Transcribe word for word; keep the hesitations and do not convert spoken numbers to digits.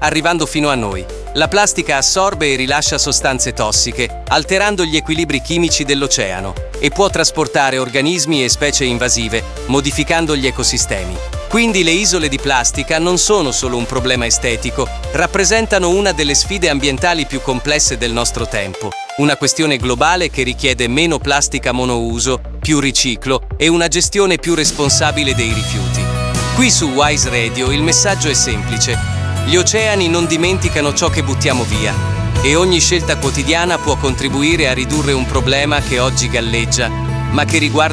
arrivando fino a noi. La plastica assorbe e rilascia sostanze tossiche, alterando gli equilibri chimici dell'oceano, e può trasportare organismi e specie invasive, modificando gli ecosistemi. Quindi le isole di plastica non sono solo un problema estetico, rappresentano una delle sfide ambientali più complesse del nostro tempo. Una questione globale che richiede meno plastica monouso, più riciclo e una gestione più responsabile dei rifiuti. Qui su Wise Radio il messaggio è semplice. Gli oceani non dimenticano ciò che buttiamo via e ogni scelta quotidiana può contribuire a ridurre un problema che oggi galleggia, ma che riguarda